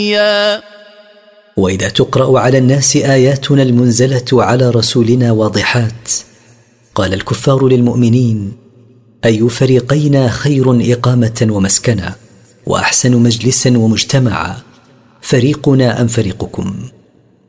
وإذا تقرأ على الناس آياتنا المنزلة على رسولنا واضحات، قال الكفار للمؤمنين: أي فريقينا خير إقامة ومسكنا، وأحسن مجلسا ومجتمعا، فريقنا أم فريقكم؟